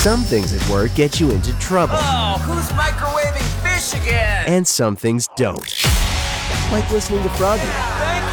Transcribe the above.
Some things at work get you into trouble. Oh, who's microwaving fish again? And some things don't. Like listening to Froggy. Thank